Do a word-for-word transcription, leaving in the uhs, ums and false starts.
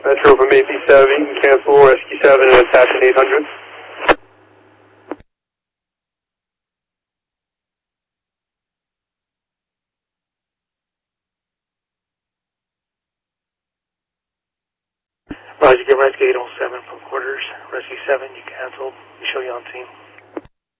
Metro from A P seven, you can cancel Rescue seven and attach an eight hundred. Roger, get Rescue eight oh seven from quarters. Rescue seven, you canceled. We show you on scene.